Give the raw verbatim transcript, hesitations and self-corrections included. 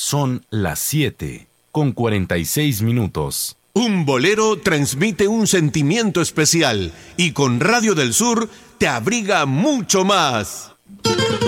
Son las siete con cuarenta y seis minutos. Un bolero transmite un sentimiento especial y con Radio del Sur te abriga mucho más.